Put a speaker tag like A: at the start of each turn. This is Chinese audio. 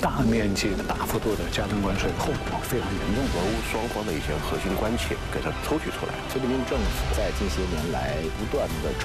A: 大面积的、大幅度的加征关税，后果非常严重。
B: 俄乌双方的一些核心关切给它抽取出来。
C: 菲律宾政府在近些年来不断的